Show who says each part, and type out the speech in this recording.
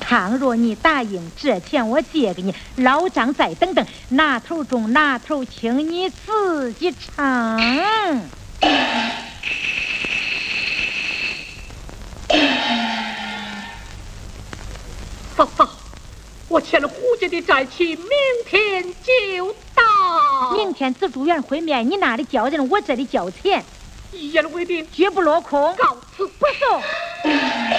Speaker 1: 倘若你答应，这钱我借给你，老张再等等，哪头中哪头轻，你自己尝。
Speaker 2: 嫂嫂，我欠了胡家的债期，明天就到。
Speaker 1: 明天紫竹园会面，你那里交人，我这里交钱，
Speaker 2: 一言为定，
Speaker 1: 绝不落空。
Speaker 2: 告辞，
Speaker 1: 不送。